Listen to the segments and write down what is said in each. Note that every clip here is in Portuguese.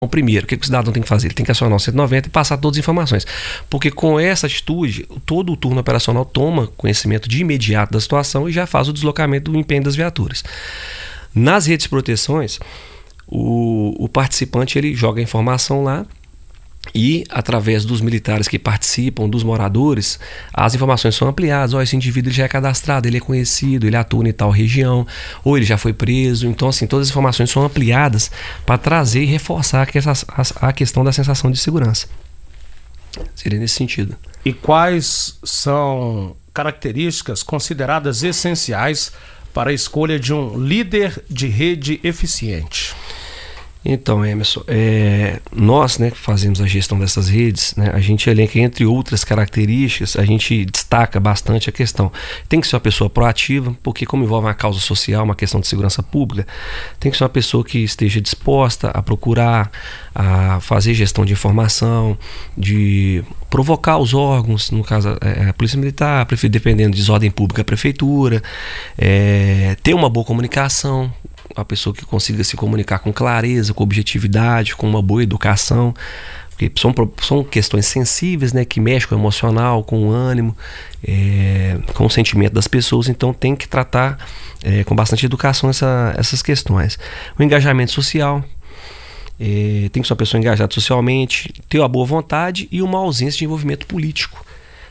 Primeiro, o que o cidadão tem que fazer? Ele tem que acionar o 190 e passar todas as informações. Porque com essa atitude, todo o turno operacional toma conhecimento de imediato da situação e já faz o deslocamento do empenho das viaturas. Nas redes de proteções, o participante ele joga a informação lá e, através dos militares que participam, dos moradores, as informações são ampliadas. Esse indivíduo ele já é cadastrado, ele é conhecido, ele atua em tal região, ou ele já foi preso. Então, assim, todas as informações são ampliadas para trazer e reforçar a questão da sensação de segurança. Seria nesse sentido. E quais são características consideradas essenciais para a escolha de um líder de rede eficiente? Então, Emerson, nós, né, que fazemos a gestão dessas redes, né, a gente elenca, entre outras características, a gente destaca bastante a questão. Tem que ser uma pessoa proativa, porque como envolve uma causa social, uma questão de segurança pública, tem que ser uma pessoa que esteja disposta a procurar, a fazer gestão de informação, de provocar os órgãos, no caso a Polícia Militar, dependendo de desordem pública, a Prefeitura, ter uma boa comunicação, uma pessoa que consiga se comunicar com clareza, com objetividade, com uma boa educação, porque são questões sensíveis, né, que mexem com o emocional, com o ânimo, com o sentimento das pessoas, então tem que tratar com bastante educação essas questões. O engajamento social, tem que ser uma pessoa engajada socialmente, ter uma boa vontade e uma ausência de envolvimento político.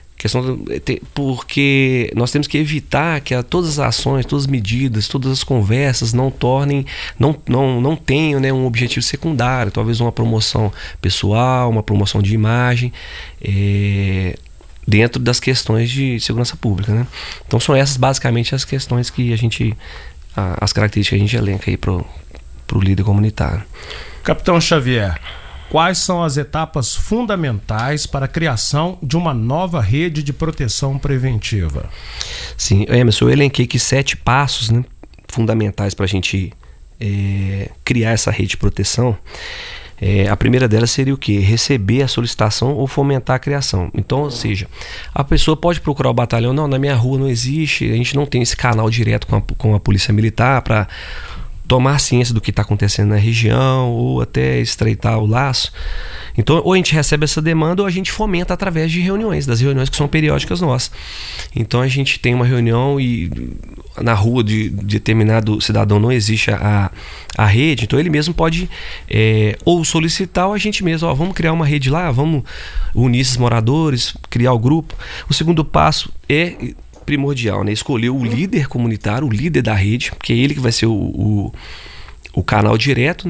Porque nós temos que evitar que todas as ações, todas as medidas, todas as conversas não tenham, né, um objetivo secundário, talvez uma promoção pessoal, uma promoção de imagem, dentro das questões de segurança pública, né? Então são essas basicamente as questões que as características que a gente elenca aí para o líder comunitário. Capitão Xavier, quais são as etapas fundamentais para a criação de uma nova rede de proteção preventiva? Sim, Emerson, eu elenquei aqui 7 passos, né, fundamentais para a gente criar essa rede de proteção. A primeira delas seria o quê? Receber a solicitação ou fomentar a criação. Então, ou seja, a pessoa pode procurar o batalhão, não, na minha rua não existe, a gente não tem esse canal direto com a Polícia Militar para tomar ciência do que está acontecendo na região ou até estreitar o laço. Então, ou a gente recebe essa demanda ou a gente fomenta através de reuniões, das reuniões que são periódicas nossas. Então, a gente tem uma reunião e na rua de determinado cidadão não existe a rede, então ele mesmo pode ou solicitar ou a gente mesmo, vamos criar uma rede lá, vamos unir esses moradores, criar o grupo. O segundo passo é primordial, né? Escolher o líder comunitário, o líder da rede, porque é ele que vai ser o canal direto,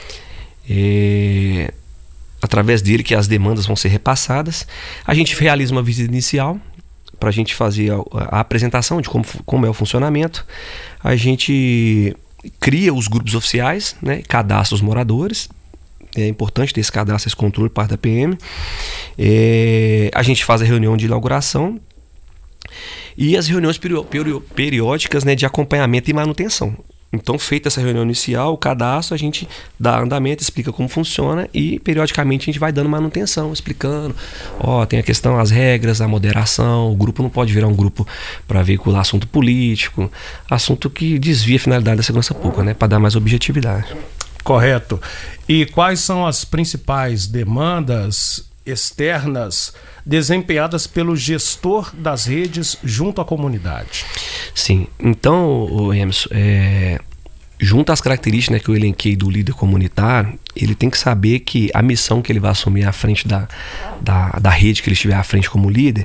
né? Através dele que as demandas vão ser repassadas. A gente realiza uma visita inicial para a gente fazer a apresentação de como é o funcionamento. A gente cria os grupos oficiais, né? Cadastra os moradores. É importante ter esse cadastro, esse controle por parte da PM. A gente faz a reunião de inauguração e as reuniões periódicas, né, de acompanhamento e manutenção. Então, feita essa reunião inicial, o cadastro, a gente dá andamento, explica como funciona e periodicamente a gente vai dando manutenção, explicando, tem a questão, as regras, a moderação, o grupo não pode virar um grupo para veicular assunto político, assunto que desvia a finalidade da segurança pública, né, para dar mais objetividade. Correto. E quais são as principais demandas externas desempenhadas pelo gestor das redes junto à comunidade? Sim, então, Emerson, junto às características, né, que eu elenquei do líder comunitário, ele tem que saber que a missão que ele vai assumir à frente da rede que ele estiver à frente como líder,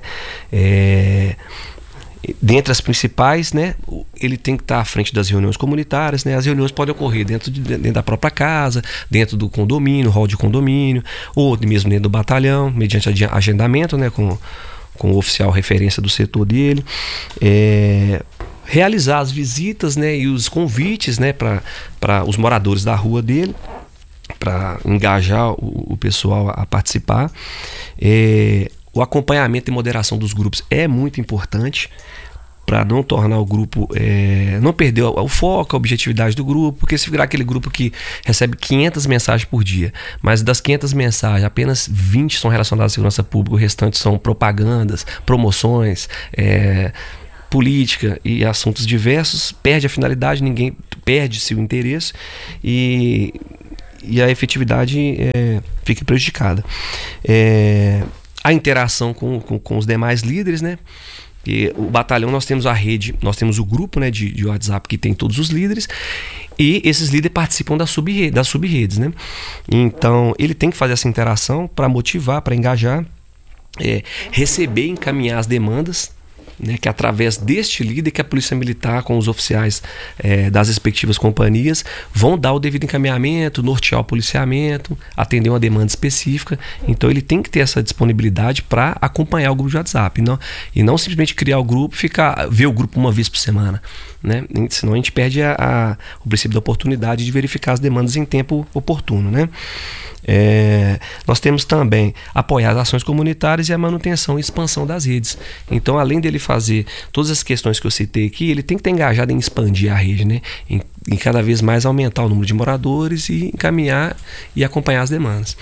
dentre as principais, né, ele tem que estar à frente das reuniões comunitárias, né? As reuniões podem ocorrer dentro da própria casa, dentro do condomínio, hall de condomínio, ou mesmo dentro do batalhão, mediante agendamento, né, com o oficial referência do setor dele. Realizar as visitas, né, e os convites, né, para os moradores da rua dele, para engajar o pessoal a participar. O acompanhamento e moderação dos grupos é muito importante para não tornar o grupo, não perder o foco, a objetividade do grupo, porque se virar aquele grupo que recebe 500 mensagens por dia, mas das 500 mensagens, apenas 20 são relacionadas à segurança pública, o restante são propagandas, promoções, política e assuntos diversos, perde a finalidade, ninguém perde-se o interesse e e a efetividade fica prejudicada. A interação com os demais líderes, né? E o batalhão, nós temos a rede, nós temos o grupo, né, de WhatsApp que tem todos os líderes, e esses líderes participam das sub-redes, né? Então ele tem que fazer essa interação para motivar, para engajar, receber e encaminhar as demandas, né, que através deste líder que a Polícia Militar com os oficiais das respectivas companhias vão dar o devido encaminhamento, nortear o policiamento, atender uma demanda específica. Então ele tem que ter essa disponibilidade para acompanhar o grupo de WhatsApp, e não simplesmente criar o grupo, ver o grupo uma vez por semana, né? Senão a gente perde o princípio da oportunidade de verificar as demandas em tempo oportuno, né? Nós temos também apoiar as ações comunitárias e a manutenção e expansão das redes. Então, além dele fazer todas as questões que eu citei aqui, ele tem que estar engajado em expandir a rede, né? Em cada vez mais aumentar o número de moradores e encaminhar e acompanhar as demandas.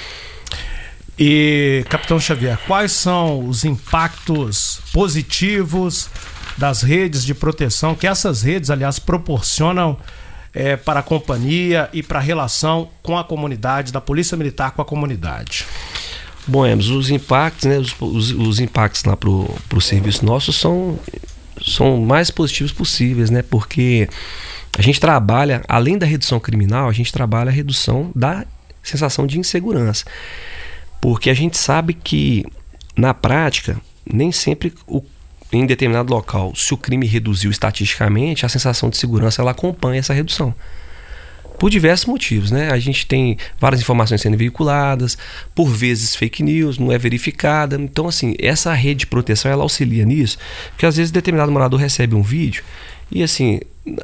E, Capitão Xavier, quais são os impactos positivos das redes de proteção que essas redes, aliás, proporcionam para a companhia e para a relação com a comunidade, da Polícia Militar com a comunidade? Bom, Emerson, os impactos, né, os impactos lá pro serviço nosso são mais positivos possíveis, né? Porque a gente trabalha, além da redução criminal, a gente trabalha a redução da sensação de insegurança. Porque a gente sabe que, na prática, nem sempre em determinado local, se o crime reduziu estatisticamente, a sensação de segurança ela acompanha essa redução. Por diversos motivos, né? A gente tem várias informações sendo veiculadas, por vezes fake news, não é verificada. Então, assim, essa rede de proteção ela auxilia nisso, porque às vezes determinado morador recebe um vídeo e, assim,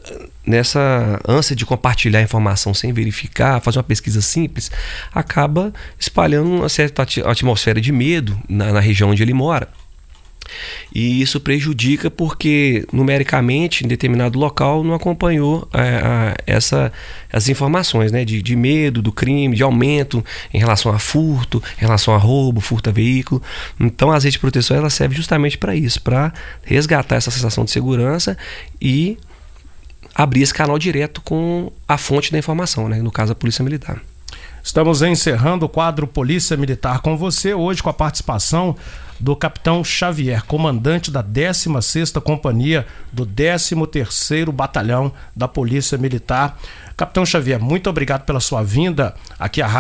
nessa ânsia de compartilhar informação sem verificar, fazer uma pesquisa simples, acaba espalhando uma certa atmosfera de medo na região onde ele mora. E isso prejudica porque, numericamente, em determinado local não acompanhou as informações, né, de medo do crime, de aumento em relação a furto, em relação a roubo, furto a veículo. Então, as redes de proteção ela serve justamente para isso, para resgatar essa sensação de segurança e abrir esse canal direto com a fonte da informação, né, no caso a Polícia Militar. Estamos encerrando o quadro Polícia Militar com você, hoje com a participação do Capitão Xavier, comandante da 16ª Companhia do 13º Batalhão da Polícia Militar. Capitão Xavier, muito obrigado pela sua vinda aqui à Rádio